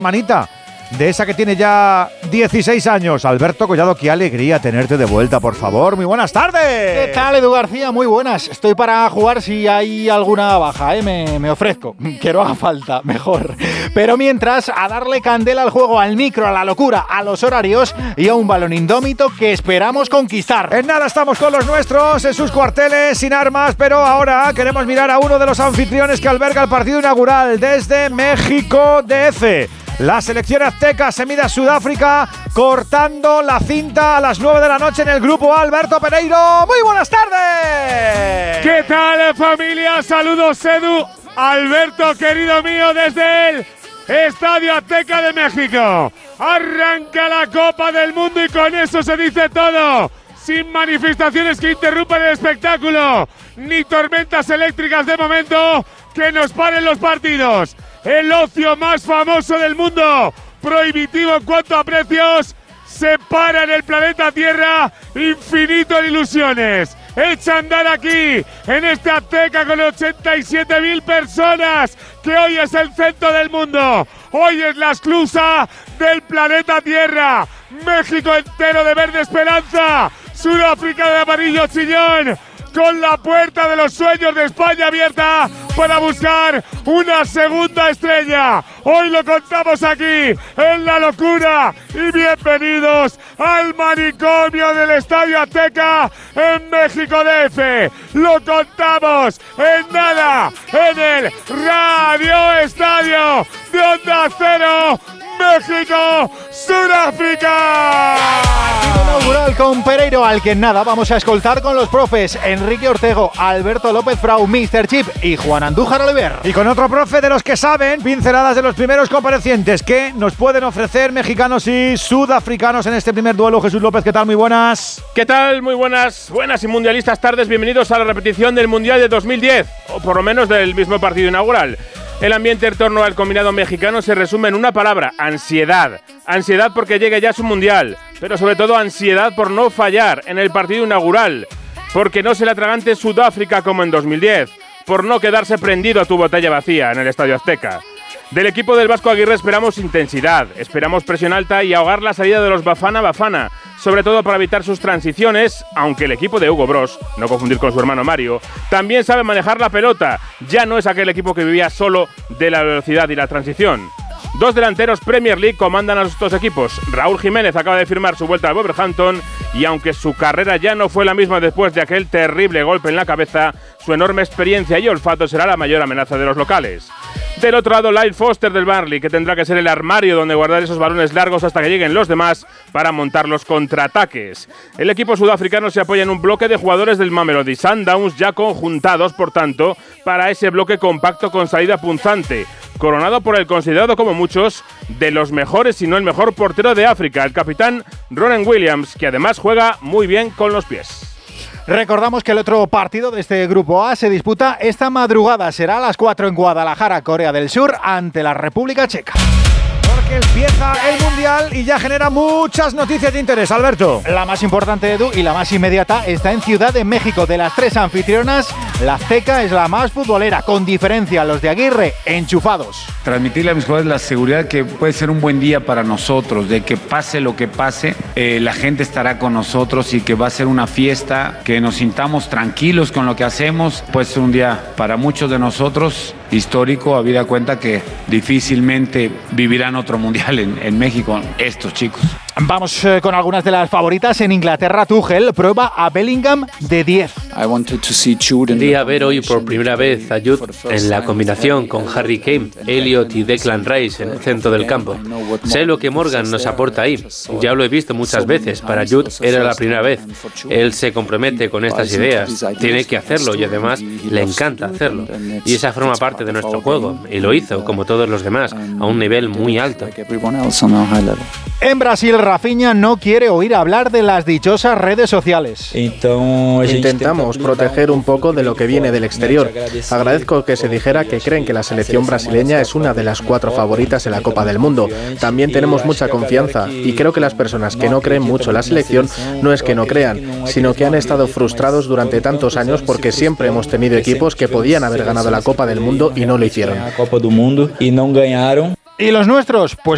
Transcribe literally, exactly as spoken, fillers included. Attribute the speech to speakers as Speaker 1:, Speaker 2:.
Speaker 1: Manita, de esa que tiene ya dieciséis años. Alberto Collado, qué alegría tenerte de vuelta, por favor. Muy buenas tardes.
Speaker 2: ¿Qué tal, Edu García? Muy buenas. Estoy para jugar si hay alguna baja, ¿eh? Me, me ofrezco. Que no haga falta, mejor. Pero mientras, a darle candela al juego, al micro, a la locura, a los horarios y a un balón indómito que esperamos conquistar.
Speaker 1: En nada estamos con los nuestros, en sus cuarteles, sin armas, pero ahora queremos mirar a uno de los anfitriones que alberga el partido inaugural desde México D F. La selección azteca se mide a Sudáfrica cortando la cinta a las nueve de la noche en el grupo A. Alberto Pereiro, muy buenas tardes.
Speaker 3: ¿Qué tal, familia? Saludos, Edu. Alberto, querido mío, desde el Estadio Azteca de México. Arranca la Copa del Mundo y con eso se dice todo. Sin manifestaciones que interrumpan el espectáculo, ni tormentas eléctricas de momento que nos paren los partidos. El ocio más famoso del mundo, prohibitivo en cuanto a precios, se para en el planeta Tierra, infinito en ilusiones. Echa a andar aquí, en este Azteca con ochenta y siete mil personas, que hoy es el centro del mundo. Hoy es la esclusa del planeta Tierra. México entero de verde esperanza, Sudáfrica de amarillo chillón, con la puerta de los sueños de España abierta para buscar una segunda estrella. Hoy lo contamos aquí en La Locura y bienvenidos al manicomio del Estadio Azteca en México D F. Lo contamos en nada en el Radio Estadio de Onda Cero. México, Sudáfrica.
Speaker 2: Inaugural con Pereiro, al que en nada vamos a escoltar con los profes Enrique Ortego, Alberto López Frau, míster Chip y Juan Andújar Oliver.
Speaker 1: Y con otro profe de los que saben, pinceladas de los primeros comparecientes que nos pueden ofrecer mexicanos y sudafricanos en este primer duelo. Jesús López, ¿qué tal? Muy buenas.
Speaker 3: ¿Qué tal? Muy buenas, buenas y mundialistas tardes. Bienvenidos a la repetición del Mundial de dos mil diez, o por lo menos del mismo partido inaugural. El ambiente en torno al combinado mexicano se resume en una palabra: ansiedad. Ansiedad porque llegue ya su mundial, pero sobre todo ansiedad por no fallar en el partido inaugural, porque no se le atragante Sudáfrica como en dos mil diez, por no quedarse prendido a tu botella vacía en el Estadio Azteca. Del equipo del Vasco Aguirre esperamos intensidad, esperamos presión alta y ahogar la salida de los Bafana Bafana, sobre todo para evitar sus transiciones, aunque el equipo de Hugo Bros, no confundir con su hermano Mario, también sabe manejar la pelota. Ya no es aquel equipo que vivía solo de la velocidad y la transición. Dos delanteros Premier League comandan a los dos equipos. Raúl Jiménez acaba de firmar su vuelta al Wolverhampton y aunque su carrera ya no fue la misma después de aquel terrible golpe en la cabeza, su enorme experiencia y olfato será la mayor amenaza de los locales. Del otro lado, Lyle Foster del Burnley, que tendrá que ser el armario donde guardar esos balones largos hasta que lleguen los demás para montar los contraataques. El equipo sudafricano se apoya en un bloque de jugadores del Mamelodi Sundowns ya conjuntados, por tanto, para ese bloque compacto con salida punzante, coronado por el considerado como muchos de los mejores, si no el mejor portero de África, el capitán Ronen Williams, que además juega muy bien con los pies.
Speaker 2: Recordamos que el otro partido de este Grupo A se disputa esta madrugada. Será a las cuatro en Guadalajara, Corea del Sur, ante la República Checa.
Speaker 1: Porque empieza el Mundial y ya genera muchas noticias de interés, Alberto.
Speaker 2: La más importante, Edu, y la más inmediata está en Ciudad de México. De las tres anfitrionas, la Azteca es la más futbolera, con diferencia los de Aguirre enchufados.
Speaker 4: Transmitirle a mis jugadores la seguridad que puede ser un buen día para nosotros, de que pase lo que pase, eh, la gente estará con nosotros y que va a ser una fiesta, que nos sintamos tranquilos con lo que hacemos. Puede ser un día para muchos de nosotros histórico, habida cuenta que difícilmente vivirán otro mundial en, en México estos chicos.
Speaker 2: Vamos eh, con algunas de las favoritas. En Inglaterra, Tuchel prueba a Bellingham de diez.
Speaker 5: Quería ver hoy por primera vez a Jude en la combinación con Harry Kane, Elliot y Declan Rice en el centro del campo. Sé lo que Morgan nos aporta ahí. Ya lo he visto muchas veces. Para Jude era la primera vez. Él se compromete con estas ideas. Tiene que hacerlo y además le encanta hacerlo. Y esa forma parte de nuestro juego. Y lo hizo, como todos los demás, a un nivel muy alto.
Speaker 2: En Brasil, Rafinha no quiere oír hablar de las dichosas redes sociales.
Speaker 6: Intentamos proteger un poco de lo que viene del exterior. Agradezco que se dijera que creen que la selección brasileña es una de las cuatro favoritas en la Copa del Mundo. También tenemos mucha confianza y creo que las personas que no creen mucho en la selección no es que no crean, sino que han estado frustrados durante tantos años porque siempre hemos tenido equipos que podían haber ganado la Copa del Mundo y no lo hicieron.
Speaker 2: ¿Y los nuestros? Pues